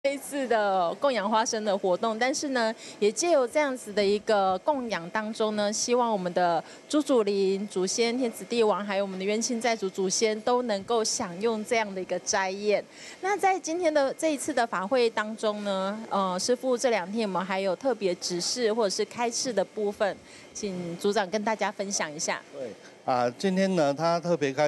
这一次的供养花生的活动，但是呢，也借由这样子的一个供养当中呢，希望我们的朱祖灵、祖先、天子帝王，还有我们的冤亲债主祖先都能够享用这样的一个斋宴。那在今天的这一次的法会当中呢，师父这2天我们还有特别指示或者是开示的部分，请组长跟大家分享一下。 对今天呢，他特别开